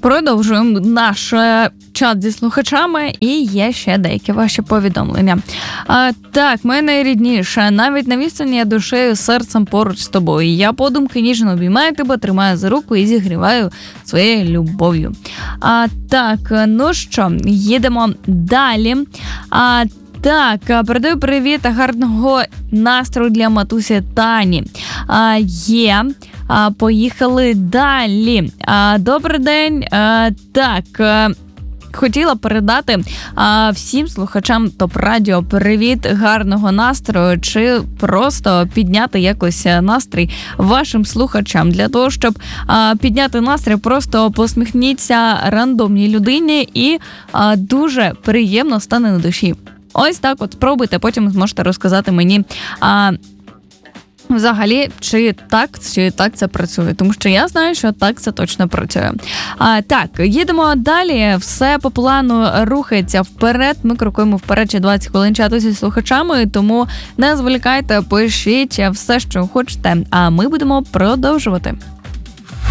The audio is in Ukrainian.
Продовжуємо наш чат зі слухачами, і є ще деякі ваші повідомлення. Так, моя найрідніша, навіть на відстані я душею, серцем поруч з тобою. Я подумки ніжно обіймаю тебе, тримаю за руку і зігріваю своєю любов'ю. Так, ну що, їдемо далі. Так, передаю привіт та гарного настрою для матусі Тані. Поїхали далі. Добрий день. Так, хотіла передати всім слухачам ТОП-радіо привіт, гарного настрою, чи просто підняти якось настрій вашим слухачам. Для того, щоб підняти настрій, просто посміхніться рандомній людині і дуже приємно стане на душі. Ось так от спробуйте, потім зможете розказати мені взагалі, чи так це працює. Тому що я знаю, що так це точно працює. Так, їдемо далі. Все по плану рухається вперед. Ми крокуємо вперед ще 20 хвилин чату зі слухачами, тому не зволікайте, пишіть все, що хочете, а ми будемо продовжувати.